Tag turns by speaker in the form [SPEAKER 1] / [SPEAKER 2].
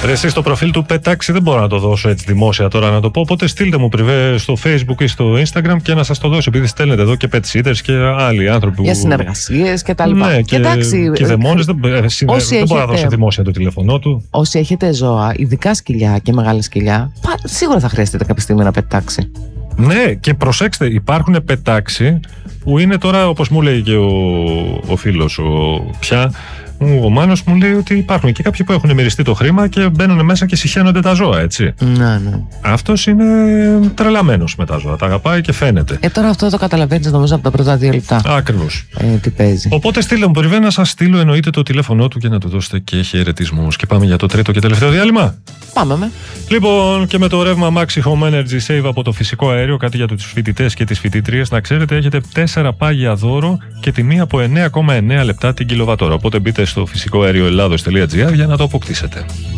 [SPEAKER 1] Ρε, εσείς στο προφίλ του Πετάξι δεν μπορώ να το δώσω έτσι δημόσια τώρα να το πω. Οπότε στείλτε μου πριβέ στο Facebook ή στο Instagram και να σας το δώσω. Επειδή στέλνετε εδώ και pet sitters και άλλοι άνθρωποι.
[SPEAKER 2] Για συνεργασίες και τα λοιπά.
[SPEAKER 1] Ναι, και δαιμόνες δεν μπορώ να δώσω δημόσια το τηλέφωνό του.
[SPEAKER 2] Όσοι έχετε ζώα, ειδικά σκυλιά και μεγάλα σκυλιά, σίγουρα θα χρειαστείτε κάποια στιγμή ένα πετάξι.
[SPEAKER 1] Ναι, και προσέξτε, υπάρχουν πετάξι που είναι τώρα, όπως μου λέει και ο φίλος ο Μάνος μου λέει ότι υπάρχουν και κάποιοι που έχουν μυριστεί το χρήμα και μπαίνουν μέσα και συχαίνονται τα ζώα, έτσι.
[SPEAKER 2] Ναι.
[SPEAKER 1] Αυτός είναι τρελαμένος με τα ζώα, τα αγαπάει και φαίνεται.
[SPEAKER 2] Τώρα αυτό το καταλαβαίνεις νομίζω από τα πρώτα 2 λεπτά.
[SPEAKER 1] Ακριβώς.
[SPEAKER 2] Τι παίζει.
[SPEAKER 1] Οπότε στείλτε μου περιβαίνει να σας στείλω εννοείται το τηλέφωνό του και να του δώσετε και χαιρετισμούς. Και πάμε για το τρίτο και τελευταίο διάλειμμα.
[SPEAKER 2] Πάμε.
[SPEAKER 1] Λοιπόν, και με το ρεύμα Maxi Home Energy Save από το φυσικό αέριο, κάτι για τους φοιτητές και τις φοιτήτριες, να ξέρετε έχετε 4 πάγια δώρο και τιμή από 9,9 λεπτά την κιλοβατόρα. Οπότε μπείτε στο φυσικοαερioελλάδος.gr για να το αποκτήσετε.